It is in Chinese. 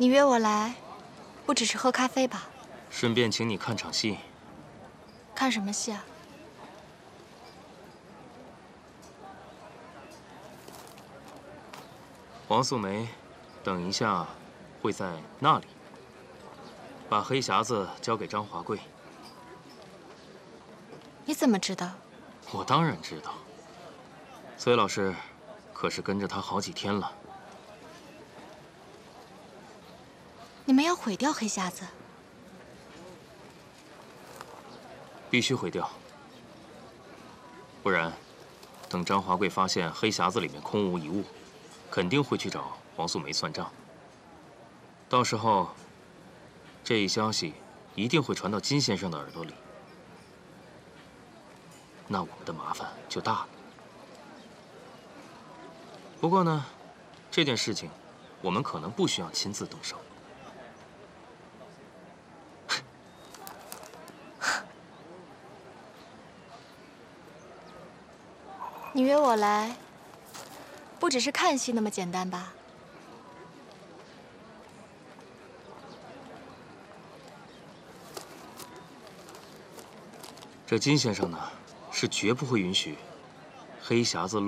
你约我来，不只是喝咖啡吧？ 顺便请你看场戏。 看什么戏啊？ 黄素梅，等一下会在那里。把黑匣子交给张华贵。 你怎么知道？ 我当然知道。崔老师可是跟着他好几天了。 你们要毁掉黑匣子？ 必须毁掉，不然，等张华贵发现黑匣子里面空无一物，肯定会去找黄素梅算账。到时候，这一消息一定会传到金先生的耳朵里，那我们的麻烦就大了。不过呢，这件事情我们可能不需要亲自动手。 你约我来，不只是看戏那么简单吧？ 这金先生呢，是绝不会允许黑匣子